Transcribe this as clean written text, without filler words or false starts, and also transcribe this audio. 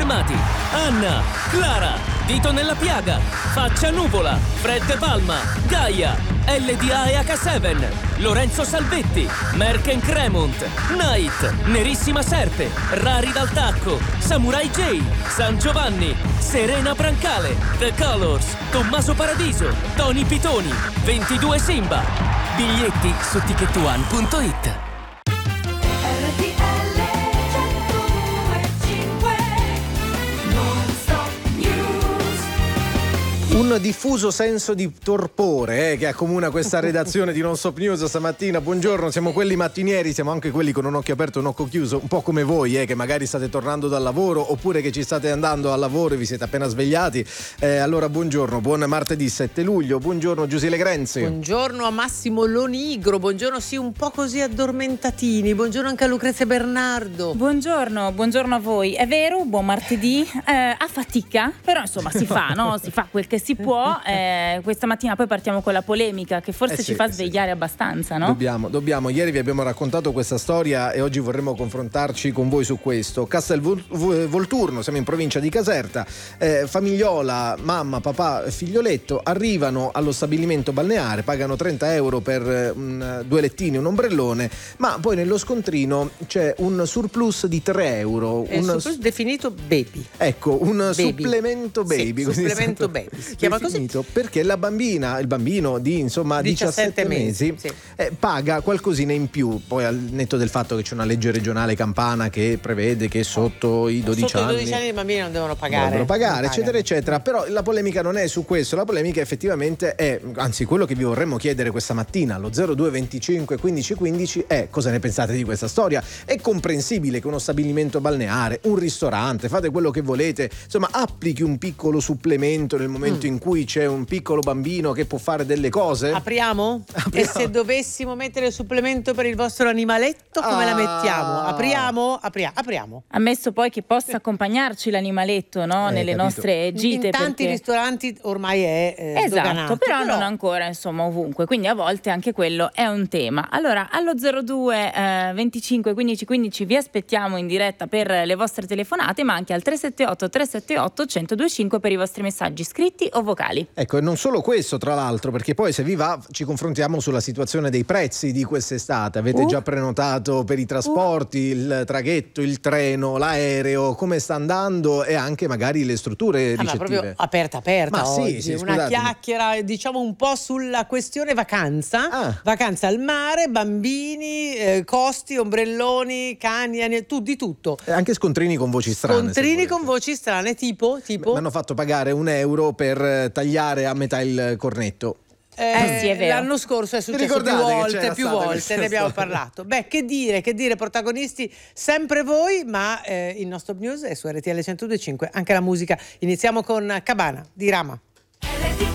firmati: Anna, Clara, Dito nella piaga, Faccia Nuvola, Fred Palma, Gaia, LDA e H7, Lorenzo Salvetti, Merken Cremont, Night, Nerissima Serpe, Rari dal Tacco, Samurai J, San Giovanni, Serena Brancale, The Colors, Tommaso Paradiso, Tony Pitoni, 22 Simba. Biglietti su ticketone.it. Un diffuso senso di torpore che accomuna questa redazione di Non Stop News stamattina. Buongiorno, siamo quelli mattinieri, siamo anche quelli con un occhio aperto e un occhio chiuso, un po' come voi che magari state tornando dal lavoro oppure che ci state andando al lavoro e vi siete appena svegliati. Allora buongiorno, buon martedì 7 luglio, buongiorno Giusile Grenzi. Buongiorno a Massimo Lonigro, buongiorno sì un po' così addormentatini, buongiorno anche a Lucrezia Bernardo. Buongiorno a voi, è vero, buon martedì, a fatica, però insomma si fa, no? Si fa quel che si può. Questa mattina poi partiamo con la polemica che forse ci fa svegliare abbastanza, no? Dobbiamo, ieri vi abbiamo raccontato questa storia e oggi vorremmo confrontarci con voi su questo. Castel Volturno, siamo in provincia di Caserta, famigliola, mamma, papà, figlioletto arrivano allo stabilimento balneare, pagano 30 euro per 2 lettini, un ombrellone, ma poi nello scontrino c'è un surplus di 3 euro. Un surplus definito baby. Ecco, un supplemento baby. Sì, così supplemento baby. Si chiama così perché la bambina, il bambino di 17 mesi sì. Paga qualcosina in più, poi al netto del fatto che c'è una legge regionale campana che prevede che sotto i 12 sotto anni i 12 anni i bambini non devono pagare, eccetera eccetera, però la polemica non è su questo, la polemica effettivamente è, anzi quello che vi vorremmo chiedere questa mattina allo 02 25 15 15 è: cosa ne pensate di questa storia? È comprensibile che uno stabilimento balneare, un ristorante, fate quello che volete, insomma applichi un piccolo supplemento nel momento in cui c'è un piccolo bambino che può fare delle cose? Apriamo? E se dovessimo mettere il supplemento per il vostro animaletto, come la mettiamo? Apriamo. Ammesso poi che possa accompagnarci l'animaletto, no? Nelle nostre gite. In tanti ristoranti ormai è esatto, però non ancora, insomma, ovunque. Quindi a volte anche quello è un tema. Allora, allo 02 25 15 15 vi aspettiamo in diretta per le vostre telefonate, ma anche al 378 378 1025 per i vostri messaggi scritti o vocali. Ecco, e non solo questo, tra l'altro, perché poi se vi va ci confrontiamo sulla situazione dei prezzi di quest'estate. Avete già prenotato per i trasporti, il traghetto, il treno, l'aereo, come sta andando, e anche magari le strutture ricettive? Proprio aperta ma oggi. sì, una chiacchiera, diciamo, un po' sulla questione vacanza. Vacanza al mare, bambini, costi, ombrelloni, cani, di tutto. E anche scontrini con voci strane. Tipo? Mi hanno fatto pagare €1 per tagliare a metà il cornetto. Sì, è vero. L'anno scorso è successo più volte ne abbiamo parlato. Che dire, protagonisti sempre voi, ma il nostro news è su RTL 102.5, anche la musica. Iniziamo con Cabana di Rama.